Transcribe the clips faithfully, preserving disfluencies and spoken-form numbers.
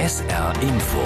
S R Info.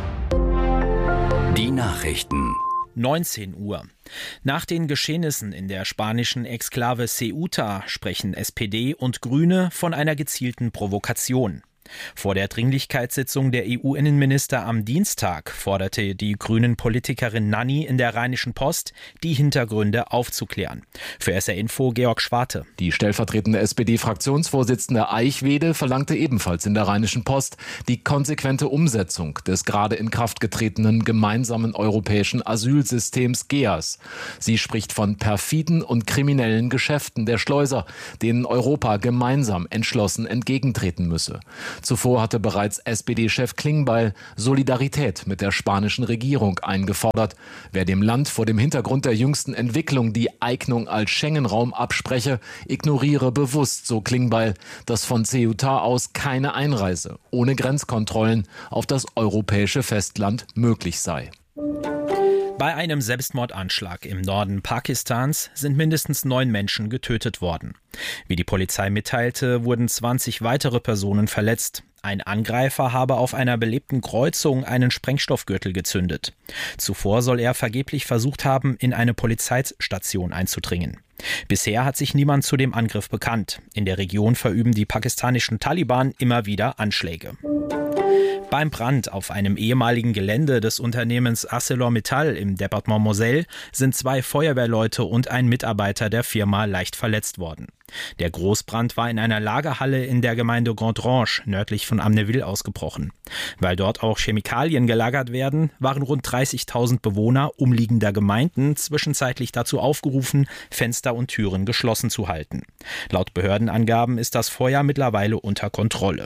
Die Nachrichten. neunzehn Uhr. Nach den Geschehnissen in der spanischen Exklave Ceuta sprechen S P D und Grüne von einer gezielten Provokation. Vor der Dringlichkeitssitzung der E U-Innenminister am Dienstag forderte die Grünen-Politikerin Nanni in der Rheinischen Post, die Hintergründe aufzuklären. Für S R Info Georg Schwarte. Die stellvertretende S P D-Fraktionsvorsitzende Eichwede verlangte ebenfalls in der Rheinischen Post die konsequente Umsetzung des gerade in Kraft getretenen gemeinsamen europäischen Asylsystems G E A S. Sie spricht von perfiden und kriminellen Geschäften der Schleuser, denen Europa gemeinsam entschlossen entgegentreten müsse. Zuvor hatte bereits S P D-Chef Klingbeil Solidarität mit der spanischen Regierung eingefordert. Wer dem Land vor dem Hintergrund der jüngsten Entwicklung die Eignung als Schengen-Raum abspreche, ignoriere bewusst, so Klingbeil, dass von Ceuta aus keine Einreise ohne Grenzkontrollen auf das europäische Festland möglich sei. Bei einem Selbstmordanschlag im Norden Pakistans sind mindestens neun Menschen getötet worden. Wie die Polizei mitteilte, wurden zwanzig weitere Personen verletzt. Ein Angreifer habe auf einer belebten Kreuzung einen Sprengstoffgürtel gezündet. Zuvor soll er vergeblich versucht haben, in eine Polizeistation einzudringen. Bisher hat sich niemand zu dem Angriff bekannt. In der Region verüben die pakistanischen Taliban immer wieder Anschläge. Beim Brand auf einem ehemaligen Gelände des Unternehmens ArcelorMittal im Departement Moselle sind zwei Feuerwehrleute und ein Mitarbeiter der Firma leicht verletzt worden. Der Großbrand war in einer Lagerhalle in der Gemeinde Gondrange nördlich von Amnéville ausgebrochen. Weil dort auch Chemikalien gelagert werden, waren rund dreißigtausend Bewohner umliegender Gemeinden zwischenzeitlich dazu aufgerufen, Fenster und Türen geschlossen zu halten. Laut Behördenangaben ist das Feuer mittlerweile unter Kontrolle.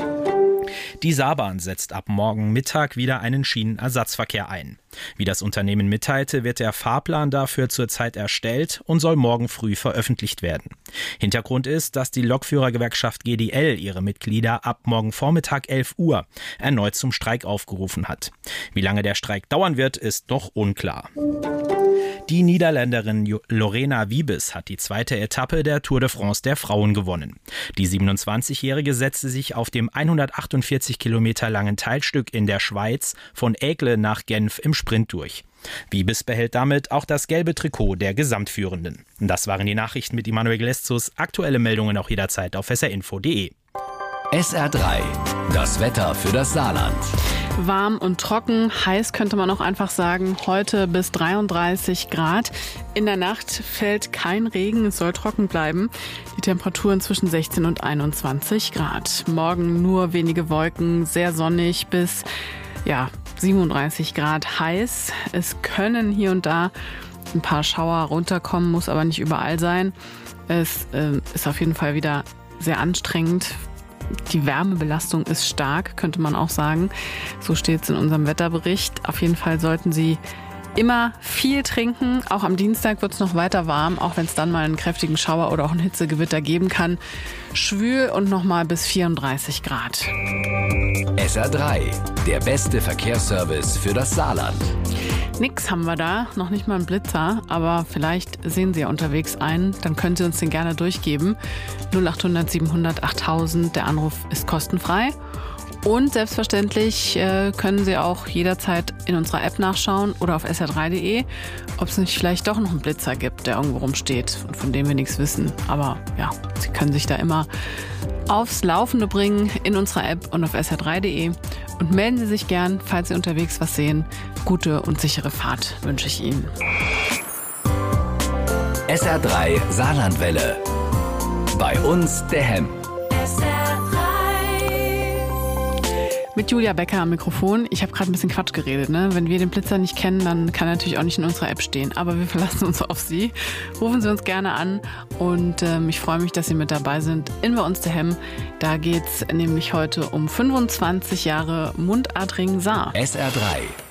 Die Saarbahn setzt ab morgen Mittag wieder einen Schienenersatzverkehr ein. Wie das Unternehmen mitteilte, wird der Fahrplan dafür zurzeit erstellt und soll morgen früh veröffentlicht werden. Hintergrund ist, dass die Lokführergewerkschaft G D L ihre Mitglieder ab morgen Vormittag elf Uhr erneut zum Streik aufgerufen hat. Wie lange der Streik dauern wird, ist noch unklar. Die Niederländerin Lorena Wiebes hat die zweite Etappe der Tour de France der Frauen gewonnen. Die siebenundzwanzigjährige setzte sich auf dem hundertachtundvierzig Kilometer langen Teilstück in der Schweiz von Aigle nach Genf im Sprint durch. Wiebes behält damit auch das gelbe Trikot der Gesamtführenden. Das waren die Nachrichten mit Immanuel Gleszus. Aktuelle Meldungen auch jederzeit auf s r info punkt d e. S R drei, das Wetter für das Saarland. Warm und trocken, heiß könnte man auch einfach sagen. Heute bis dreiunddreißig Grad. In der Nacht fällt kein Regen, es soll trocken bleiben. Die Temperaturen zwischen sechzehn und einundzwanzig Grad. Morgen nur wenige Wolken, sehr sonnig bis ja, siebenunddreißig Grad heiß. Es können hier und da ein paar Schauer runterkommen, muss aber nicht überall sein. Es äh, ist auf jeden Fall wieder sehr anstrengend. Die Wärmebelastung ist stark, könnte man auch sagen. So steht es in unserem Wetterbericht. Auf jeden Fall sollten Sie immer viel trinken. Auch am Dienstag wird es noch weiter warm, auch wenn es dann mal einen kräftigen Schauer oder auch ein Hitzegewitter geben kann. Schwül und nochmal bis vierunddreißig Grad. S R drei, der beste Verkehrsservice für das Saarland. Nix haben wir da, noch nicht mal einen Blitzer, aber vielleicht sehen Sie ja unterwegs einen, dann können Sie uns den gerne durchgeben. null acht hundert siebenhundert achttausend, der Anruf ist kostenfrei. Und selbstverständlich äh, können Sie auch jederzeit in unserer App nachschauen oder auf s r drei punkt d e, ob es nicht vielleicht doch noch einen Blitzer gibt, der irgendwo rumsteht und von dem wir nichts wissen. Aber ja, Sie können sich da immer aufs Laufende bringen in unserer App und auf s r drei punkt d e. Und melden Sie sich gern, falls Sie unterwegs was sehen. Gute und sichere Fahrt wünsche ich Ihnen. S R drei Saarlandwelle. Bei uns der Hemm. Mit Julia Becker am Mikrofon. Ich habe gerade ein bisschen Quatsch geredet. Ne? Wenn wir den Blitzer nicht kennen, dann kann er natürlich auch nicht in unserer App stehen. Aber wir verlassen uns auf Sie. Rufen Sie uns gerne an. Und ähm, ich freue mich, dass Sie mit dabei sind in Bei uns der Hemm. Da geht es nämlich heute um fünfundzwanzig Jahre Mundartring Saar. S R drei.